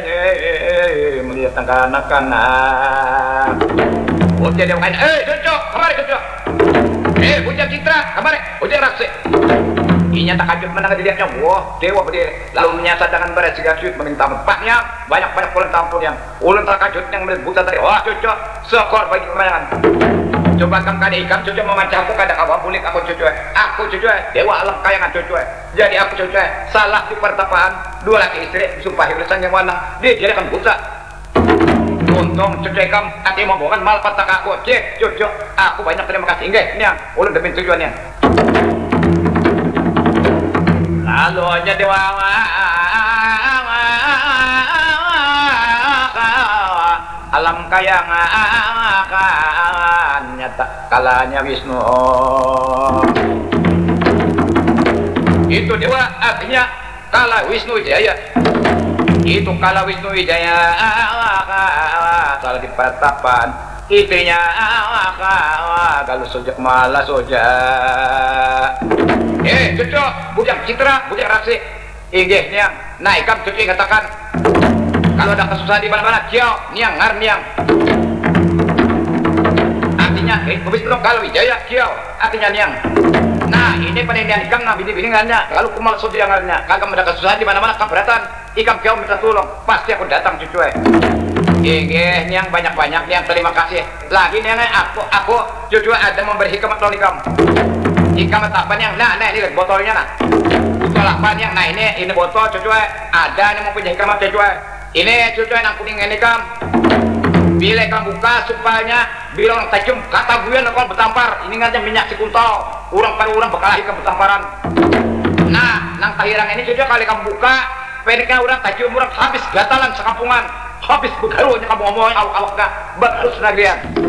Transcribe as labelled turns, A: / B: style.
A: melihat anak-anak. Bocah dia main, Jojo, kemari Jojo. Bocah Citra, kemari, bocah Raksi. Inya tak kajut menang dilihatnya, wah dewa berdiri. Lalu menyasar dengan beres sigajut meminta tempatnya. Banyak-banyak ulen tampun yang ulen terkajut yang melihat buta tadi. Wah Jojo, sekor bagi kemenangan. Coba kamu kada ikan Jojo memacam aku kada kawan bulik aku Jojo. Aku Jojo, dewa alam kayangan Jojo. Jadi aku Jojo, salah di pertapaan. Dua laki istri, sumpah hidusan yang mana. Dia akan buta. Untung Jojo kamu, hati mau bukan mal patah aku. Jojo, aku banyak terima kasih. Enggak, ini yang ulen demi tujuannya. Lalu aja dewa alam kayangan nyata kalanya Wisnu. Itu dewa artinya kala Wisnu Wijaya. Itu kala Wisnu Wijaya kalau di pertapan istrinya kalau sojak malas sojak. Jojo, bujang Citra, bujang Raksi. Inggih niang, naikam Jojo katakan kalau ada kesusahan di mana-mana, kiau, niang, ngar niang. Artinya, habis itu kalau Wijaya, kiau, artinya niang. Nah, ini penelitian ikam nah bini-biningannya. Kalau kumal sojo yang ngarnya, kagak ada kesusahan di mana-mana, keberatan. Ikam kiau minta tolong, pasti aku datang Jojo. Inggih niang banyak-banyak niang terima kasih. Lagi niang aku Jojo ada memberi hikmat lo ikam. Ikam apa yang nah ini botolnya nah. Botol apa yang nah ini botol Jojo ada nih mau punya hikmat Jojo. Ini Jojo yang kuning ini kam. Bila kamu buka supaya bila orang tajam kata gue nak bertampar. Ini aja minyak sikuntol. Orang bakalah ikan bertamparan. Nah, nang tahirang ini Jojo kali kamu buka, pendeknya orang tajam orang habis gatalan sekampungan. Habis begaruhnya kamu ngomongin awak-awak gak bagus negerian.